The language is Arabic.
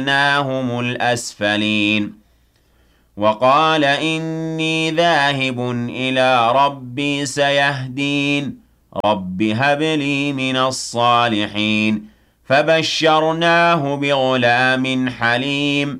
جعلناهم الأسفلين وقال إني ذاهب إلى ربي سيهدين رب هب لي من الصالحين فبشرناه بغلام حليم